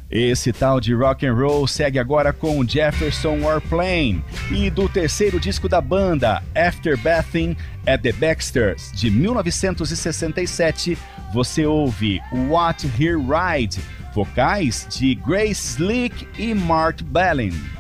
Esse tal de rock and roll segue agora com Jefferson Airplane e do terceiro disco da banda, Afterbathing at the Baxters, de 1967, você ouve What He Ride, vocais de Grace Slick e Mark Bellin.